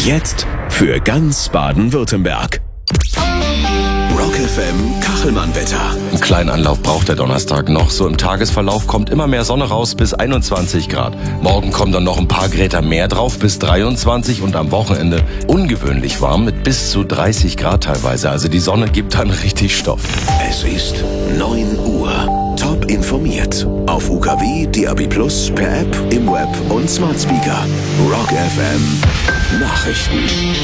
Jetzt für ganz Baden-Württemberg. Rock FM Kachelmann-Wetter. Einen kleinen Anlauf braucht der Donnerstag noch. So im Tagesverlauf kommt immer mehr Sonne raus bis 21 Grad. Morgen kommen dann noch ein paar Grad mehr drauf bis 23 und am Wochenende ungewöhnlich warm mit bis zu 30 Grad teilweise. Also die Sonne gibt dann richtig Stoff. Es ist 9 Uhr. Top informiert. Auf UKW, DAB+, per App, im Web und Smart Speaker. Rock FM Nachrichten.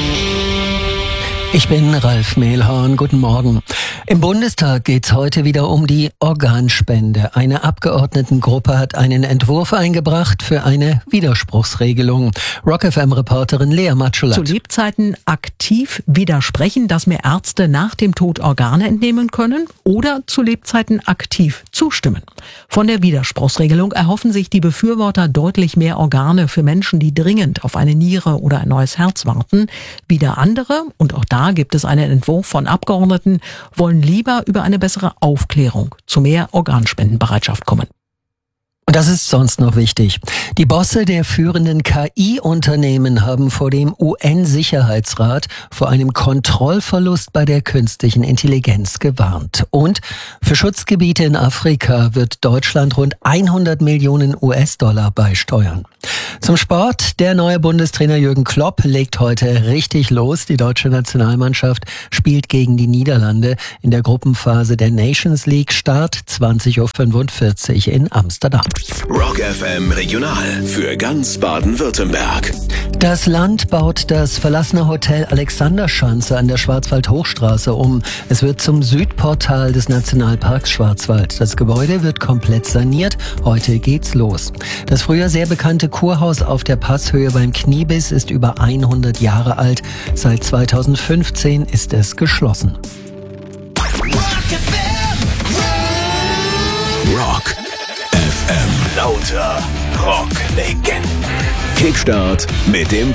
Ich bin Ralf Mehlhorn. Guten Morgen. Im Bundestag geht's heute wieder um die Organspende. Eine Abgeordnetengruppe hat einen Entwurf eingebracht für eine Widerspruchsregelung. Rock FM-Reporterin Lea Matschulat. Zu Lebzeiten aktiv widersprechen, dass mir Ärzte nach dem Tod Organe entnehmen können, oder zu Lebzeiten aktiv zustimmen. Von der Widerspruchsregelung erhoffen sich die Befürworter deutlich mehr Organe für Menschen, die dringend auf eine Niere oder ein neues Herz warten. Wieder andere, und auch da gibt es einen Entwurf von Abgeordneten, wollen lieber über eine bessere Aufklärung zu mehr Organspendenbereitschaft kommen. Und das ist sonst noch wichtig. Die Bosse der führenden KI-Unternehmen haben vor dem UN-Sicherheitsrat vor einem Kontrollverlust bei der künstlichen Intelligenz gewarnt. Und für Schutzgebiete in Afrika wird Deutschland rund 100 Millionen US-Dollar beisteuern. Zum Sport. Der neue Bundestrainer Jürgen Klopp legt heute richtig los. Die deutsche Nationalmannschaft spielt gegen die Niederlande in der Gruppenphase der Nations League. Start 20.45 Uhr in Amsterdam. Rock FM Regional für ganz Baden-Württemberg. Das Land baut das verlassene Hotel Alexanderschanze an der Schwarzwald-Hochstraße um. Es wird zum Südportal des Nationalparks Schwarzwald. Das Gebäude wird komplett saniert. Heute geht's los. Das früher sehr bekannte Kurhaus auf der Passhöhe beim Kniebiss ist über 100 Jahre alt. Seit 2015 ist es geschlossen. Rock FM. Lauter Rocklegenden. Kickstart mit dem